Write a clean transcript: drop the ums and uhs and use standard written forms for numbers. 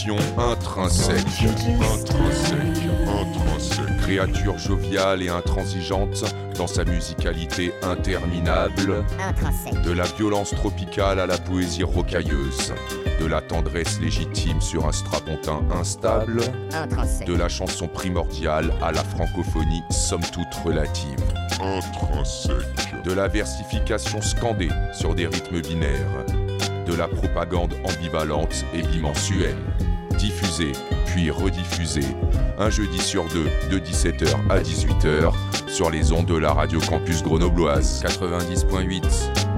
Intrinsèque. Créature joviale et intransigeante dans sa musicalité interminable. Intrinsèque. De la violence tropicale à la poésie rocailleuse. De la tendresse légitime sur un strapontin instable. Intrinsèque. De la chanson primordiale à la francophonie somme toute relative. Intrinsèque. De la versification scandée sur des rythmes binaires. De la propagande ambivalente et bimensuelle. Diffusée, puis rediffusée, un jeudi sur deux, de 17h à 18h, sur les ondes de la radio campus grenobloise 90.8.